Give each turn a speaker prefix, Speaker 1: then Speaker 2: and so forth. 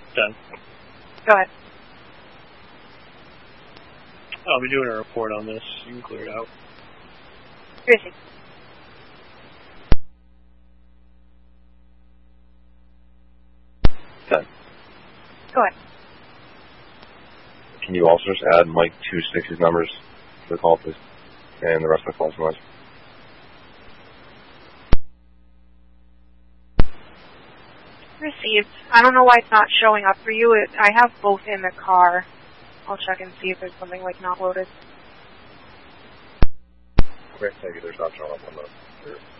Speaker 1: Done.
Speaker 2: Go ahead.
Speaker 1: I'll be doing a report on this. You can clear it out.
Speaker 2: Chrissy.
Speaker 3: Done.
Speaker 2: Go ahead.
Speaker 3: Can you also just add Mike 26's numbers to the call, please? And the rest of the calls list.
Speaker 2: Received. I don't know why it's not showing up for you. I have both in the car. I'll check and see if there's something like not loaded.
Speaker 3: Okay, thank you. There's not showing up on the